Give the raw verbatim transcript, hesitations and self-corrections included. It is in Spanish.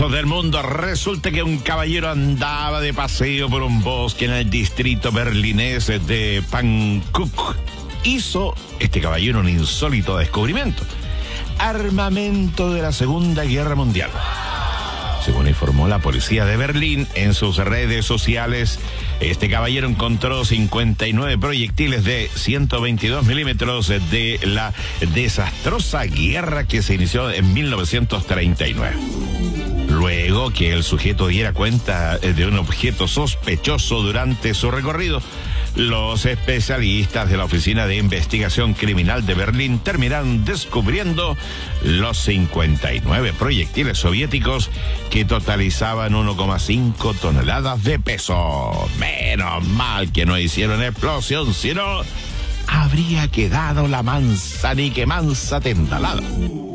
curiosos del mundo. Resulta que un caballero andaba de paseo por un bosque en el distrito berlinés de Pankow. Hizo este caballero un insólito descubrimiento: armamento de la Segunda Guerra Mundial. Según informó la policía de Berlín en sus redes sociales, este caballero encontró cincuenta y nueve proyectiles de ciento veintidós milímetros de la desastrosa guerra que se inició en mil novecientos treinta y nueve. Luego que el sujeto diera cuenta de un objeto sospechoso durante su recorrido, los especialistas de la Oficina de Investigación Criminal de Berlín terminaron descubriendo los cincuenta y nueve proyectiles soviéticos que totalizaban uno coma cinco toneladas de peso. Menos mal que no hicieron explosión, sino habría quedado la mansa ni que mansa tentalada.